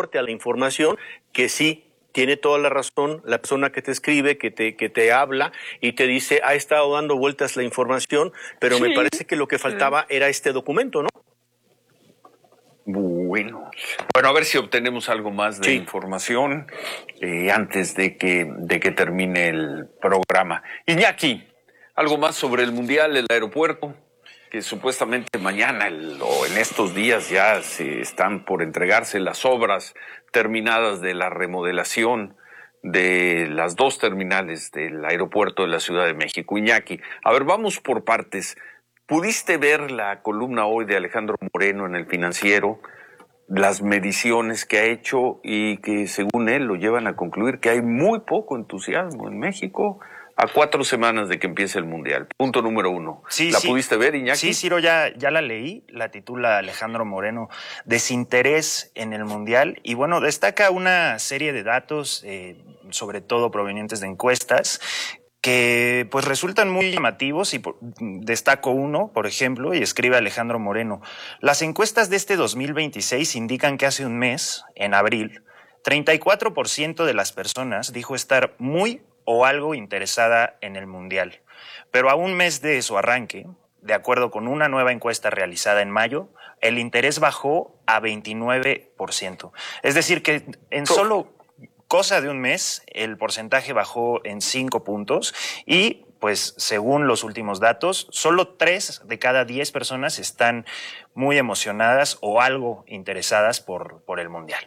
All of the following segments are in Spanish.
soporte a la información, que sí tiene toda la razón la persona que te escribe, que te habla y te dice, ha estado dando vueltas la información, pero me parece que lo que faltaba era este documento, ¿no? Bueno, a ver si obtenemos algo más de información antes de que termine el programa. Iñaki, algo más sobre el Mundial, el aeropuerto, que supuestamente mañana o en estos días ya se están por entregarse las obras terminadas de la remodelación de las 2 terminales del aeropuerto de la Ciudad de México. Iñaki, a ver, vamos por partes. ¿Pudiste ver la columna hoy de Alejandro Moreno en El Financiero? Las mediciones que ha hecho y que según él lo llevan a concluir que hay muy poco entusiasmo en México a 4 semanas de que empiece el Mundial. Punto número 1. ¿La pudiste ver, Iñaki? Sí, Ciro, ya la leí. La titula Alejandro Moreno, Desinterés en el Mundial. Y bueno, destaca una serie de datos, sobre todo provenientes de encuestas, que pues resultan muy llamativos y destaco uno, por ejemplo, y escribe Alejandro Moreno. Las encuestas de este 2026 indican que hace un mes, en abril, 34% de las personas dijo estar muy o algo interesada en el Mundial. Pero a un mes de su arranque, de acuerdo con una nueva encuesta realizada en mayo, el interés bajó a 29%. Es decir, que en solo cosa de un mes, el porcentaje bajó en 5 puntos y, pues, según los últimos datos, solo 3 de cada 10 personas están muy emocionadas o algo interesadas por el Mundial.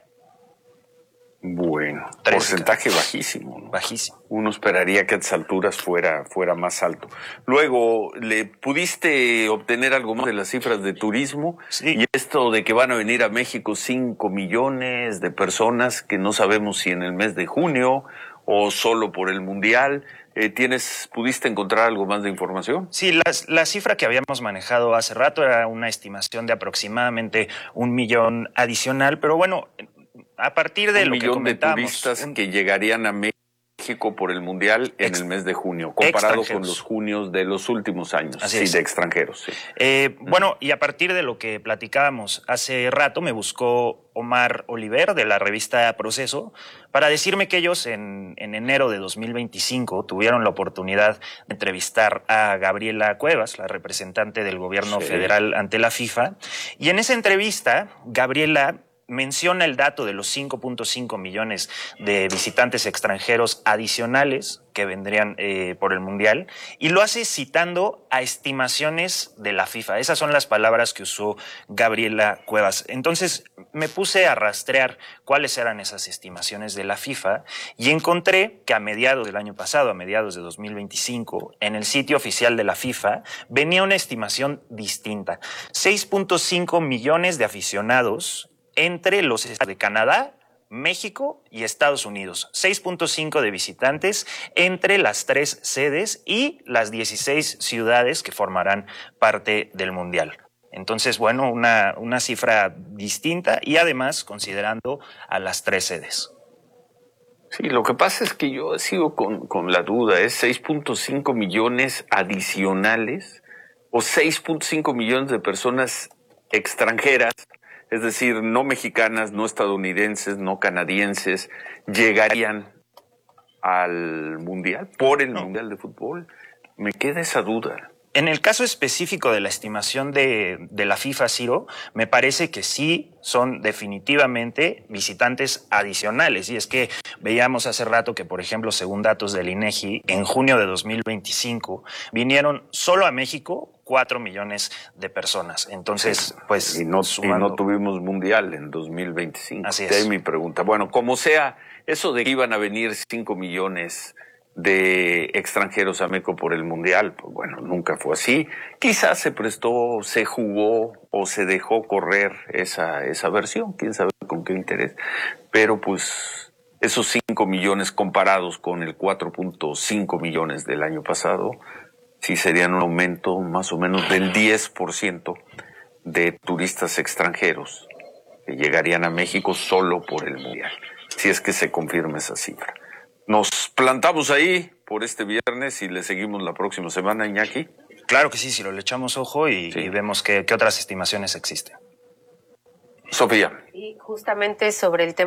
Bueno, porcentaje bajísimo, ¿no? Bajísimo. Uno esperaría que a estas alturas fuera más alto. Luego, ¿le pudiste obtener algo más de las cifras de turismo? Sí. Y esto de que van a venir a México 5 millones de personas, que no sabemos si en el mes de junio o solo por el Mundial. ¿Pudiste encontrar algo más de información? Sí, la cifra que habíamos manejado hace rato era una estimación de aproximadamente 1 millón adicional, pero bueno, a partir de lo que comentamos, 1 millón de turistas que llegarían a México por el Mundial en el mes de junio, comparado con los junios de los últimos años. Así es. De extranjeros. Bueno, y a partir de lo que platicábamos hace rato, me buscó Omar Oliver de la revista Proceso para decirme que ellos en enero de 2025 tuvieron la oportunidad de entrevistar a Gabriela Cuevas, la representante del gobierno federal ante la FIFA, y en esa entrevista, Gabriela menciona el dato de los 5.5 millones de visitantes extranjeros adicionales que vendrían por el Mundial, y lo hace citando a estimaciones de la FIFA. Esas son las palabras que usó Gabriela Cuevas. Entonces me puse a rastrear cuáles eran esas estimaciones de la FIFA y encontré que a mediados del año pasado, a mediados de 2025, en el sitio oficial de la FIFA venía una estimación distinta. 6.5 millones de aficionados entre los estados de Canadá, México y Estados Unidos. 6.5 de visitantes entre las 3 sedes y las 16 ciudades que formarán parte del Mundial. Entonces, bueno, una cifra distinta y además considerando a las 3 sedes. Sí, lo que pasa es que yo sigo con la duda, ¿es 6.5 millones adicionales o 6.5 millones de personas extranjeras? Es decir, no mexicanas, no estadounidenses, no canadienses, llegarían al Mundial, por el Mundial de Fútbol. Me queda esa duda. En el caso específico de la estimación de la FIFA, Ciro, me parece que sí son definitivamente visitantes adicionales. Y es que veíamos hace rato que, por ejemplo, según datos del INEGI, en junio de 2025 vinieron solo a México 4 millones de personas. Entonces, pues... Y no tuvimos Mundial en 2025. Así es. Esa es mi pregunta. Bueno, como sea, eso de que iban a venir 5 millones de extranjeros a México por el Mundial, pues bueno, nunca fue así. Quizás se prestó, se jugó o se dejó correr esa versión, quién sabe con qué interés. Pero pues esos 5 millones comparados con el 4.5 millones del año pasado, sí serían un aumento más o menos del 10% de turistas extranjeros que llegarían a México solo por el Mundial, si es que se confirma esa cifra. Nos plantamos ahí por este viernes y le seguimos la próxima semana, Iñaki. Claro que sí, si le echamos ojo y vemos qué otras estimaciones existen. Sofía. Y justamente sobre el tema